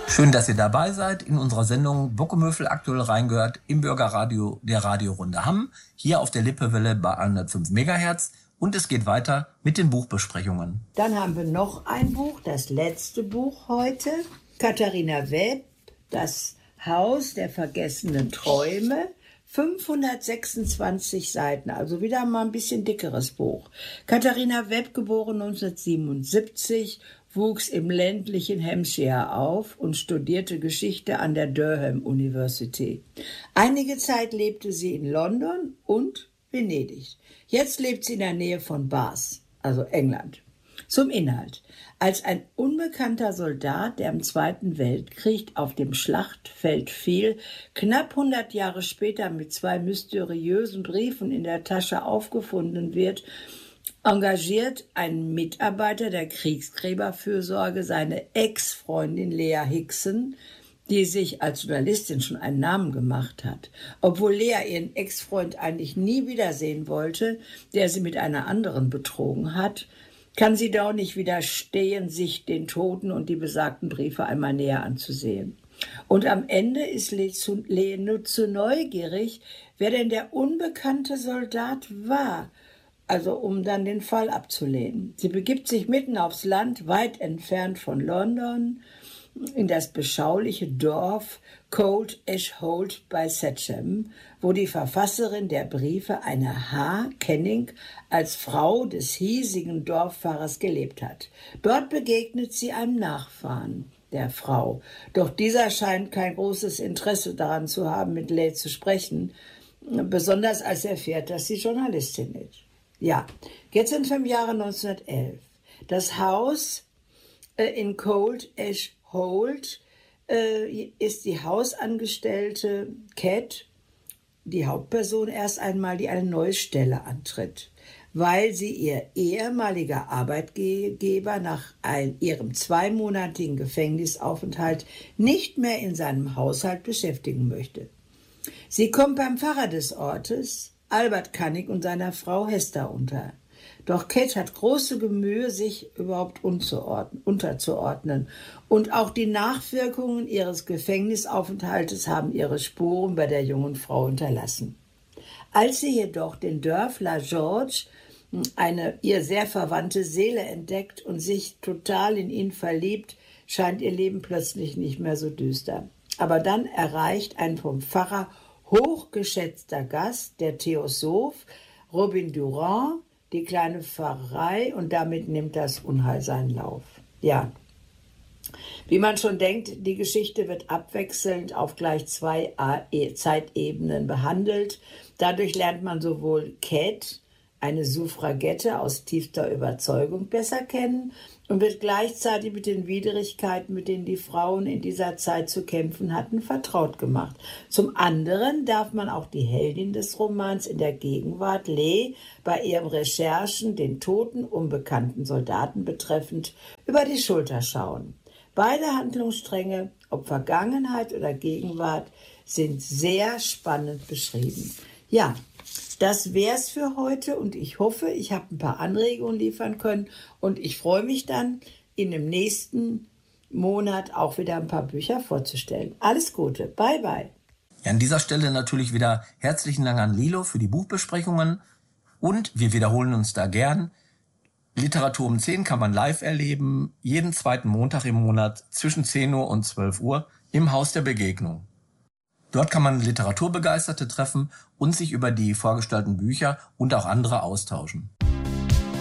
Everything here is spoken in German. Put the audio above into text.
Schön, dass ihr dabei seid in unserer Sendung Buckumöfel aktuell reingehört im Bürgerradio der Radiorunde Hamm, hier auf der Lippewelle bei 105 Megahertz. Und es geht weiter mit den Buchbesprechungen. Dann haben wir noch ein Buch, das letzte Buch heute. Katharina Webb, Das Haus der vergessenen Träume. 526 Seiten, also wieder mal ein bisschen dickeres Buch. Katharina Webb, geboren 1977, wuchs im ländlichen Hampshire auf und studierte Geschichte an der Durham University. Einige Zeit lebte sie in London und Venedig. Jetzt lebt sie in der Nähe von Bath, also England. Zum Inhalt. Als ein unbekannter Soldat, der im Zweiten Weltkrieg auf dem Schlachtfeld fiel, knapp 100 Jahre später mit 2 mysteriösen Briefen in der Tasche aufgefunden wird, engagiert ein Mitarbeiter der Kriegsgräberfürsorge seine Ex-Freundin Lea Hickson, die sich als Journalistin schon einen Namen gemacht hat. Obwohl Lea ihren Ex-Freund eigentlich nie wiedersehen wollte, der sie mit einer anderen betrogen hat, kann sie doch nicht widerstehen, sich den Toten und die besagten Briefe einmal näher anzusehen. Und am Ende ist Lea nur zu neugierig, wer denn der unbekannte Soldat war, also um dann den Fall abzulehnen. Sie begibt sich mitten aufs Land, weit entfernt von London, in das beschauliche Dorf Cold Ash Holt bei Sachem, wo die Verfasserin der Briefe, eine H. Kenning, als Frau des hiesigen Dorffahrers gelebt hat. Dort begegnet sie einem Nachfahren der Frau. Doch dieser scheint kein großes Interesse daran zu haben, mit Lea zu sprechen, besonders als er erfährt, dass sie Journalistin ist. Ja, jetzt sind wir im Jahre 1911. Das Haus in Cold Ash Holt ist die Hausangestellte Cat, die Hauptperson erst einmal, die eine neue Stelle antritt, weil sie ihr ehemaliger Arbeitgeber nach ihrem 2-monatigen Gefängnisaufenthalt nicht mehr in seinem Haushalt beschäftigen möchte. Sie kommt beim Pfarrer des Ortes, Albert Canning, und seiner Frau Hester unter. Doch Cat hat große Mühe, sich überhaupt unterzuordnen. Und auch die Nachwirkungen ihres Gefängnisaufenthaltes haben ihre Spuren bei der jungen Frau hinterlassen. Als sie jedoch den Dörfler George, eine ihr sehr verwandte Seele, entdeckt und sich total in ihn verliebt, scheint ihr Leben plötzlich nicht mehr so düster. Aber dann erreicht ein vom Pfarrer hochgeschätzter Gast, der Theosoph Robin Durand, die kleine Pfarrei, und damit nimmt das Unheil seinen Lauf. Ja, wie man schon denkt, die Geschichte wird abwechselnd auf gleich 2 Zeitebenen behandelt. Dadurch lernt man sowohl Cat, eine Suffragette aus tiefster Überzeugung, besser kennen und wird gleichzeitig mit den Widrigkeiten, mit denen die Frauen in dieser Zeit zu kämpfen hatten, vertraut gemacht. Zum anderen darf man auch die Heldin des Romans in der Gegenwart, Lea, bei ihren Recherchen den toten, unbekannten Soldaten betreffend über die Schulter schauen. Beide Handlungsstränge, ob Vergangenheit oder Gegenwart, sind sehr spannend beschrieben. Ja, das wär's für heute und ich hoffe, ich habe ein paar Anregungen liefern können und ich freue mich dann, in dem nächsten Monat auch wieder ein paar Bücher vorzustellen. Alles Gute, bye bye. Ja, an dieser Stelle natürlich wieder herzlichen Dank an Lilo für die Buchbesprechungen und wir wiederholen uns da gern. Literatur um 10 kann man live erleben, jeden 2. Montag im Monat zwischen 10 Uhr und 12 Uhr im Haus der Begegnung. Dort kann man Literaturbegeisterte treffen und sich über die vorgestellten Bücher und auch andere austauschen.